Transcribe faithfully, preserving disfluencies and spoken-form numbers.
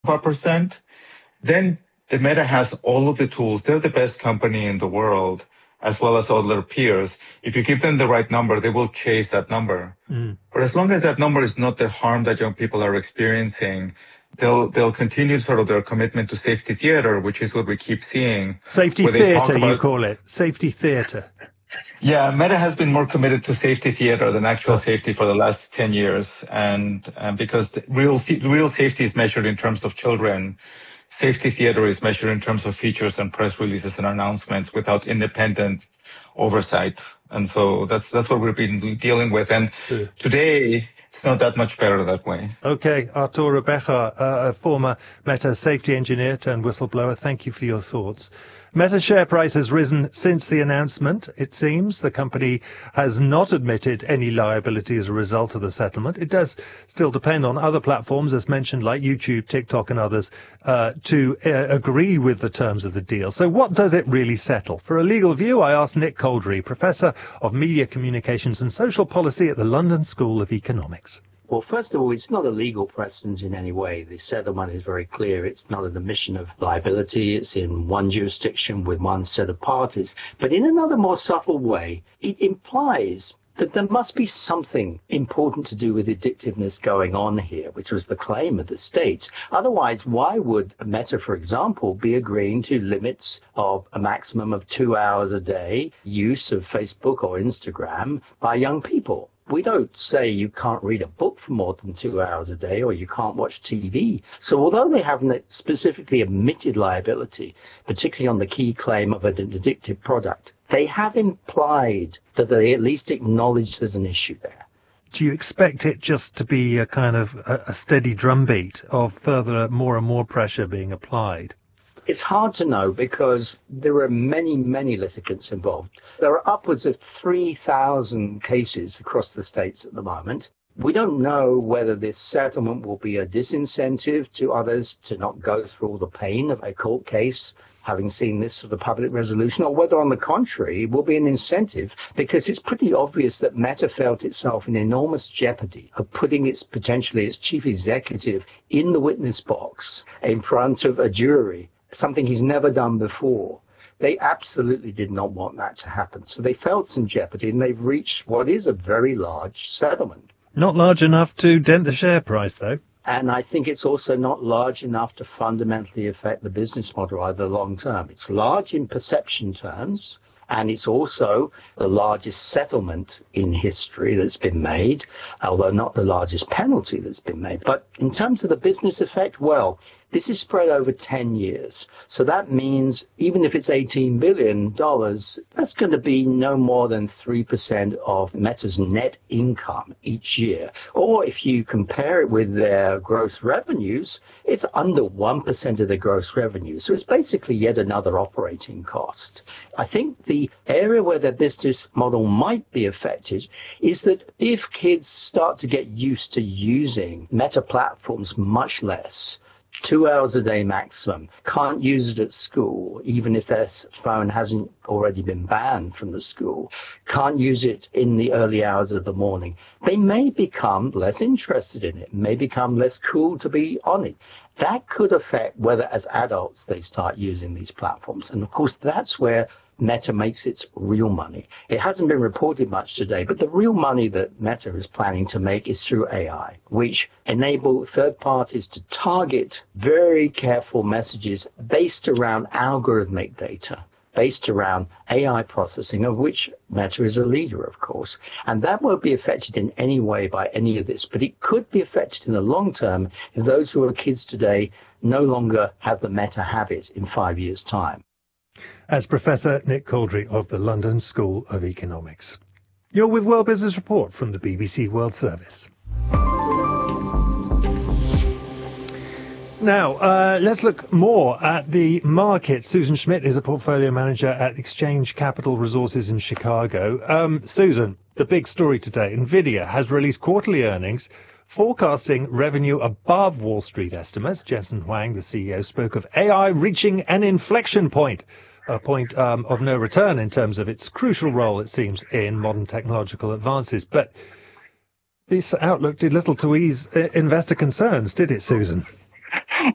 percent, then the Meta has all of the tools. They're the best company in the world, as well as all their peers. If you give them the right number, they will chase that number. Mm. But as long as that number is not the harm that young people are experiencing, they'll they'll continue sort of their commitment to safety theater, which is what we keep seeing. Safety theater, you call it. Safety theater. Yeah, Meta has been more committed to safety theater than actual oh. safety for the last ten years. And, and because real real safety is measured in terms of children, safety theater is measured in terms of features and press releases and announcements without independent oversight. And so that's that's what we've been dealing with. And yeah. today, it's not that much better that way. Okay, Arturo Bejar, uh, a former Meta safety engineer turned whistleblower, thank you for your thoughts. Meta share price has risen since the announcement, it seems. The company has not admitted any liability as a result of the settlement. It does still depend on other platforms, as mentioned, like YouTube, TikTok and others, uh, to uh, agree with the terms of the deal. So what does it really settle? For a legal view, I asked Nick Coldry, Professor of Media Communications and Social Policy at the London School of Economics. Well, first of all, it's not a legal precedent in any way. The settlement is very clear. It's not an admission of liability. It's in one jurisdiction with one set of parties. But in another more subtle way, it implies that there must be something important to do with addictiveness going on here, which was the claim of the states. Otherwise, why would Meta, for example, be agreeing to limits of a maximum of two hours a day use of Facebook or Instagram by young people? We don't say you can't read a book for more than two hours a day or you can't watch T V. So although they haven't specifically admitted liability, particularly on the key claim of an addictive product, they have implied that they at least acknowledge there's an issue there. Do you expect it just to be a kind of a, a steady drumbeat of further more and more pressure being applied? It's hard to know because there are many, many litigants involved. There are upwards of three thousand cases across the states at the moment. We don't know whether this settlement will be a disincentive to others to not go through all the pain of a court case, having seen this sort of public resolution, or whether, on the contrary, it will be an incentive, because it's pretty obvious that Meta felt itself in enormous jeopardy of putting its potentially its chief executive in the witness box in front of a jury, something he's never done before. They absolutely did not want that to happen. So they felt some jeopardy, and they've reached what is a very large settlement. Not large enough to dent the share price, though. And I think it's also not large enough to fundamentally affect the business model either long term. It's large in perception terms, and it's also the largest settlement in history that's been made, although not the largest penalty that's been made. But in terms of the business effect, well, this is spread over ten years. So that means even if it's eighteen billion dollars, that's going to be no more than three percent of Meta's net income each year. Or if you compare it with their gross revenues, it's under one percent of their gross revenues. So it's basically yet another operating cost. I think the area where their business model might be affected is that if kids start to get used to using Meta platforms much less, two hours a day maximum, can't use it at school, even if their phone hasn't already been banned from the school, can't use it in the early hours of the morning, they may become less interested in it, may become less cool to be on it. That could affect whether as adults they start using these platforms. And of course, that's where Meta makes its real money. It hasn't been reported much today, but the real money that Meta is planning to make is through A I, which enable third parties to target very careful messages based around algorithmic data, based around A I processing, of which Meta is a leader, of course. And that won't be affected in any way by any of this, but it could be affected in the long term if those who are kids today no longer have the Meta habit in five years' time. As Professor Nick Coldry of the London School of Economics. You're with World Business Report from the B B C World Service. Now, uh, let's look more at the market. Susan Schmidt is a portfolio manager at Exchange Capital Resources in Chicago. Um, Susan, the big story today, NVIDIA has released quarterly earnings forecasting revenue above Wall Street estimates. Jensen Huang, the C E O, spoke of A I reaching an inflection point, a point um, of no return in terms of its crucial role, it seems, in modern technological advances. But this outlook did little to ease uh, investor concerns, did it, Susan?